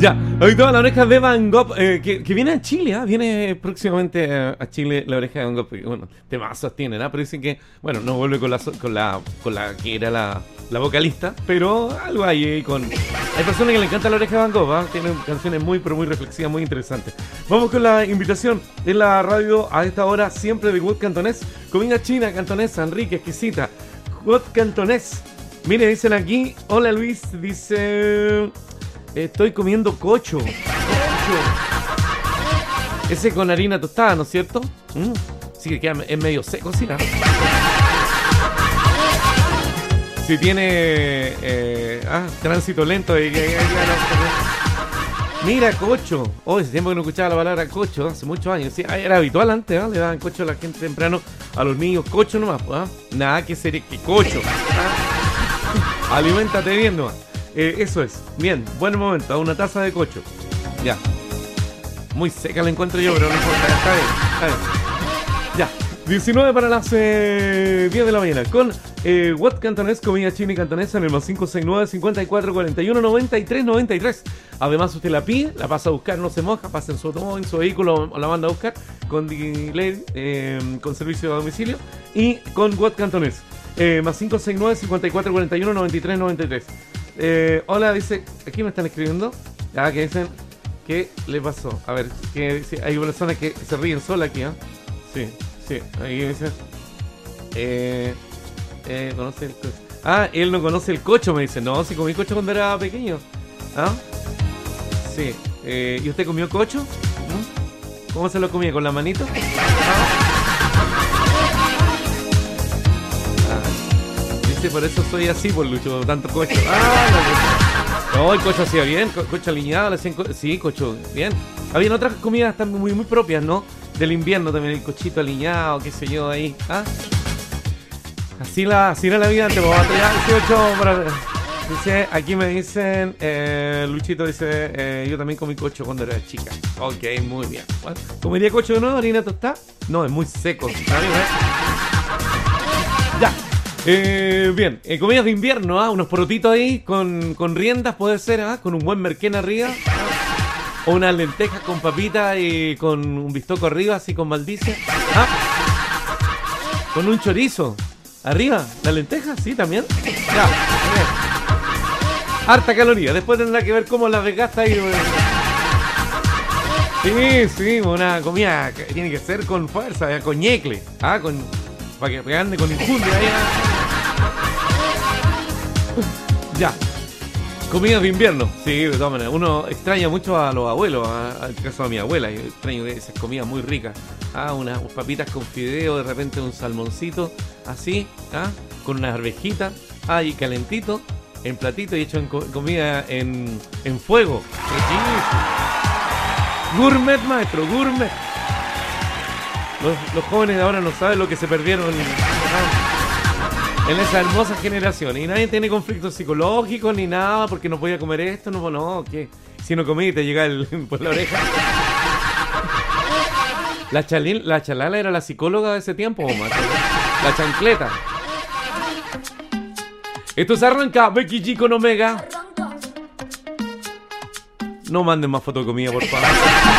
Ya, hoy toda la oreja de Van Gogh, que viene a Chile, viene próximamente a Chile la oreja de Van Gogh. Bueno, temazos tienen, pero dicen que, bueno, no vuelve con la que era la vocalista, pero algo hay con... Hay personas que le encanta la oreja de Van Gogh, tienen canciones muy, pero muy reflexivas, muy interesantes. Vamos con la invitación en la radio a esta hora, siempre de Wood Cantonés, comida china, cantonesa, Enrique, exquisita, Wood Cantonés. Mire, dicen aquí, hola Luis, dice... Estoy comiendo cocho. Ese con harina tostada, ¿no es cierto? Sí que queda, es medio seco, sí, ¿no? Si tiene tránsito lento. Mira, cocho. Hace tiempo que no escuchaba la palabra cocho, hace muchos años. Sí, era habitual antes, le daban cocho a la gente temprano, a los niños, cocho nomás. Nada que ser que cocho. Aliméntate bien nomás. Eso es. Bien, buen momento. A una taza de cocho. Ya. Muy seca la encuentro yo, pero no importa. Está bien. Ya. 19 para las 10 de la mañana. Con What Cantonés, comida china y cantonesa en el más 569-5441-93-93. Además, usted la pide, la pasa a buscar, no se moja, pasa en su automóvil, en su vehículo, la manda a buscar con delay, con servicio de domicilio y con What Cantonés. Más 569-5441-93-93. Hola, dice, aquí me están escribiendo, que dicen, ¿qué le pasó? A ver, que hay personas que se ríen sola aquí, Sí, ahí dice, conoce el cocho. Él no conoce el cocho, me dice. No, si comí cocho cuando era pequeño. Sí, ¿y usted comió cocho? ¿Cómo se lo comía? ¿Con la manito? Por eso soy así, por Lucho, tanto cocho. No, el cocho hacía bien, cocho aliñado, sí, cocho, bien. Habían otras comidas también muy, muy propias, ¿no? Del invierno también, el cochito aliñado, qué sé yo, ahí. Así era la vida antes, dice, aquí me dicen, Luchito dice, yo también comí cocho cuando era chica. Ok, muy bien. Bueno, ¿comería cocho de nuevo, harina tostada? No, es muy seco. Ya. Bien, comidas de invierno, unos porotitos ahí con riendas puede ser, con un buen merquén arriba, o unas lentejas con papita y con un bistoco arriba, así con maldicia, con un chorizo arriba, la lenteja, sí, también, ya, bien. Harta caloría, después tendrá que ver cómo las desgasta ahí. Sí, una comida que tiene que ser con fuerza, con ñecle, para que ande con infundia ahí. Ya. Comidas de invierno. Sí, de todas maneras. Uno extraña mucho a los abuelos. Al caso de mi abuela. Yo extraño esas comidas muy ricas. Unas papitas con fideo, de repente un salmoncito. Así, con unas arvejitas. Y calentito. En platito y hecho en comida en fuego. Gourmet, maestro, gourmet. Los jóvenes de ahora no saben lo que se perdieron en esa hermosa generación. Y nadie tiene conflictos psicológicos ni nada porque no podía comer esto. No, ¿qué? Si no comí te llega por la oreja. La Chalala era la psicóloga de ese tiempo, la chancleta. Esto se arranca Becky G con Omega. No manden más fotos de comida, por favor.